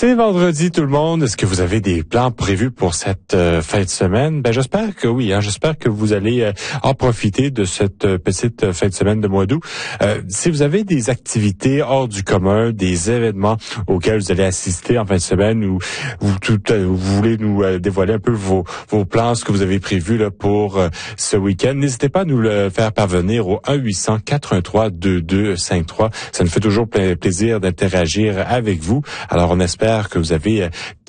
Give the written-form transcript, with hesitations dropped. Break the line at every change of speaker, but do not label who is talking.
C'est vendredi tout le monde. Est-ce que vous avez des plans prévus pour cette fin de semaine? J'espère que oui. J'espère que vous allez en profiter de cette petite fin de semaine de mois d'août. Si vous avez des activités hors du commun, des événements auxquels vous allez assister en fin de semaine ou vous voulez nous dévoiler un peu vos plans, ce que vous avez prévu là pour ce week-end, n'hésitez pas à nous le faire parvenir au 1-800-413-2253. Ça nous fait toujours plaisir d'interagir avec vous. Alors, on espère que vous avez